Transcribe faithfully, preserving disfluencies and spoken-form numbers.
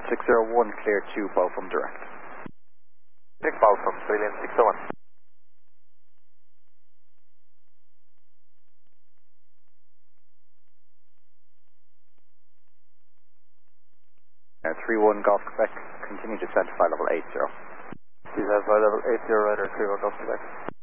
six zero one, clear to Balfour direct. Big Balfour, Brilliant six oh one. Uh, three one Golf Quebec, continue to identify level eight zero. Identify level eight zero, radar three one Golf Quebec.